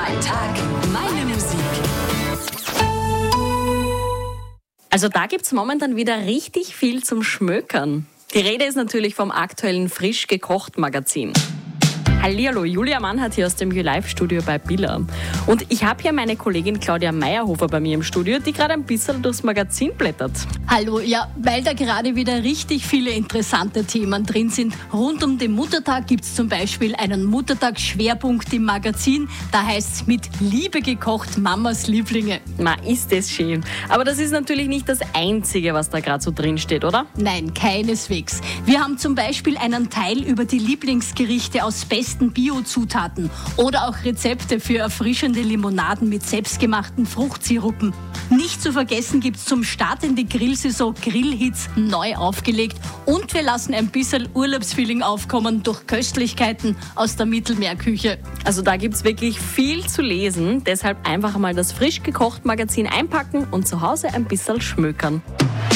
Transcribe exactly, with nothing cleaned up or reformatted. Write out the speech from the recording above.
Mein Tag, meine Musik. Also da gibt's momentan wieder richtig viel zum Schmökern. Die Rede ist natürlich vom aktuellen Frisch gekocht Magazin. Hallihallo, Julia Mannhardt hier aus dem YouLive-Studio bei Billa. Und ich habe hier meine Kollegin Claudia Meyerhofer bei mir im Studio, die gerade ein bisschen durchs Magazin blättert. Hallo, ja, weil da gerade wieder richtig viele interessante Themen drin sind. Rund um den Muttertag gibt es zum Beispiel einen Muttertagsschwerpunkt im Magazin. Da heißt es mit Liebe gekocht, Mamas Lieblinge. Na, ist das schön. Aber das ist natürlich nicht das Einzige, was da gerade so drin steht, oder? Nein, keineswegs. Wir haben zum Beispiel einen Teil über die Lieblingsgerichte aus besten Biozutaten oder auch Rezepte für erfrischende Limonaden mit selbstgemachten Fruchtsirupen. Nicht zu vergessen gibt es zum Start in die Grillsaison Grillhits neu aufgelegt und wir lassen ein bisschen Urlaubsfeeling aufkommen durch Köstlichkeiten aus der Mittelmeerküche. Also da gibt's wirklich viel zu lesen, deshalb einfach mal das Frisch gekocht Magazin einpacken und zu Hause ein bisschen schmökern.